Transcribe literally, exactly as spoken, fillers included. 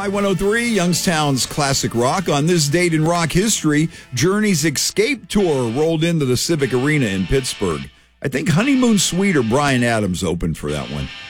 Y one oh three, Youngstown's classic rock. On this date in rock history, Journey's Escape Tour rolled into the Civic Arena in Pittsburgh. I think Honeymoon Suite or Bryan Adams opened for that one.